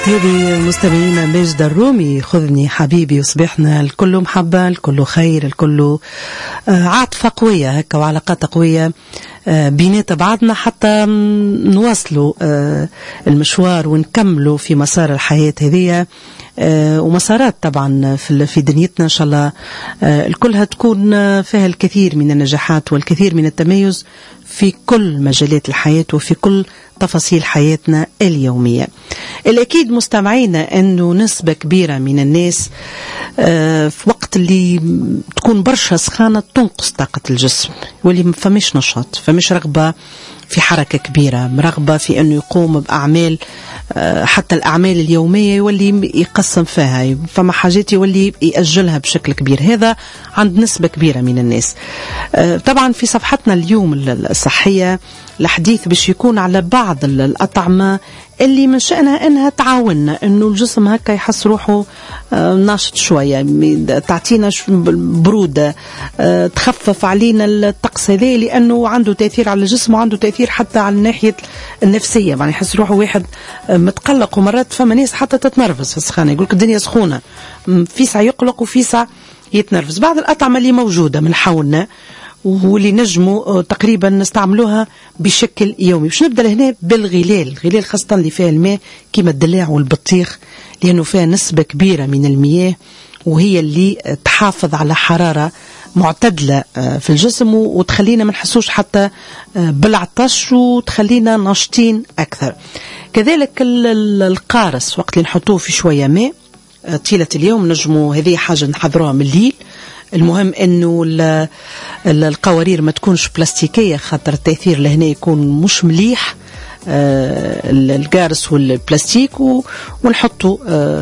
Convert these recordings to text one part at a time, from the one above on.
هذه مستمعينا ماجدة الرومي، خذني حبيبي وصبحنا الكل محبة، الكل خير، الكل عاطفة قوية هكا وعلاقات قوية بينات بعضنا حتى نواصلوا المشوار ونكملوا في مسار الحياة هذه ومسارات طبعا في دنيتنا. إن شاء الله الكلها تكون فيها الكثير من النجاحات والكثير من التميز في كل مجالات الحياة وفي كل تفاصيل حياتنا اليومية. الأكيد مستمعينا أنه نسبة كبيرة من الناس في وقت اللي تكون برشا سخانة تنقص طاقة الجسم، واللي فمش نشاط، فمش رغبة في حركة كبيرة، رغبة في أنه يقوم بأعمال، حتى الأعمال اليومية يولي يقسم فيها، فما حاجات يولي يأجلها بشكل كبير. هذا عند نسبة كبيرة من الناس. طبعا في صفحتنا اليوم الصحية الحديث باش يكون على بعض الأطعمة اللي من شأنها أنها تعاوننا أنه الجسم هكا يحس روحه ناشط شوية، تعطينا برودة، تخفف علينا الطقس هذا، لأنه عنده تأثير على الجسم وعنده تأثير حتى على الناحية النفسية. يعني يحس روحه واحد متقلق، ومرات فما ناس حتى تتنرفز في السخانة، يقولك الدنيا سخونة، في ساعة يقلق وفي ساعة يتنرفز. بعض الأطعمة اللي موجودة من حولنا واللي نجموا تقريبا نستعملوها بشكل يومي. باش نبدأ هنا بالغلال خاصة اللي فيها الماء كيما الدلاع والبطيخ، لأنه فيها نسبة كبيرة من المياه، وهي اللي تحافظ على حرارة معتدلة في الجسم وتخلينا ما نحسوش حتى بالعطش وتخلينا ناشطين أكثر. كذلك القارص وقت اللي نحطوه في شوية ماء طيلة اليوم نجموا، هذه حاجة نحضروها من الليل. المهم انه القوارير ما تكونش بلاستيكية، خاطر التأثير لهنا يكون مش مليح القارص والبلاستيك، ونحطوا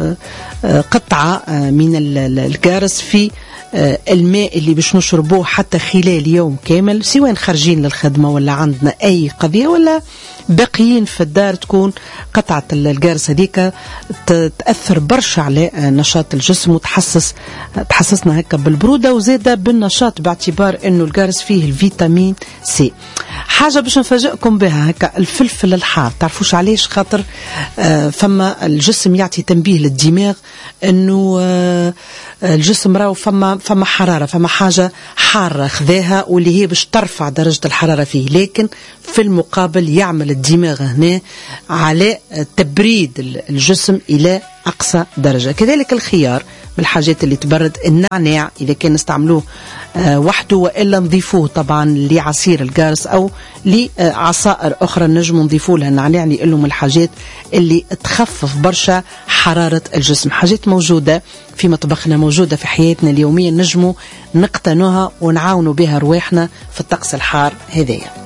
قطعة من القارص في الماء اللي باش نشربوه حتى خلال يوم كامل، سواء خارجين للخدمة ولا عندنا أي قضية ولا باقيين في الدار. تكون قطعة القارص هذيك تأثر برشا على نشاط الجسم تحسسنا هكا بالبرودة وزادة بالنشاط، باعتبار انه القارص فيه الفيتامين سي. حاجة باش نفاجئكم بها هكا، الفلفل الحار، تعرفوش علاش؟ خاطر فما الجسم يعطي تنبيه للدماغ انه الجسم راهو فما حرارة، فما حاجة حارة خذاها واللي هي باش ترفع درجة الحرارة فيه، لكن في المقابل يعمل الدماغ هنا على تبريد الجسم إلى أقصى درجة. كذلك الخيار من الحاجات اللي تبرد، النعناع إذا كان نستعملوه وحده، وإلا نضيفوه طبعا لعصير القارص أو لعصائر أخرى نجم نضيفوه لها النعناع، لأنه من الحاجات اللي تخفف برشا حرارة الجسم. حاجات موجودة في مطبخنا، موجودة في حياتنا اليومية، نجموا نقتنوها ونعاونوا بها رواحنا في الطقس الحار هذايا.